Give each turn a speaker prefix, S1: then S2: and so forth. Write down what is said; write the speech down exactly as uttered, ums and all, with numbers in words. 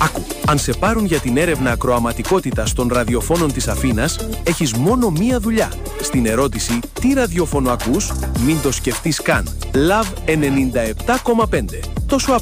S1: Άκου, αν σε πάρουν για την έρευνα ακροαματικότητας των ραδιοφώνων της Αθήνας, έχεις μόνο μία δουλειά. Στην ερώτηση «Τι ραδιόφωνο ακούς?» μην το σκεφτείς καν. Love ενενήντα επτά κόμμα πέντε. Τόσο απλό.